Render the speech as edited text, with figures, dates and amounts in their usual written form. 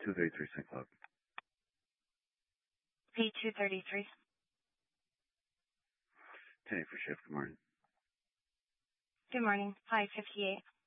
233 St. Cloud. P233. 10 for shift. Good morning. Good morning. 558.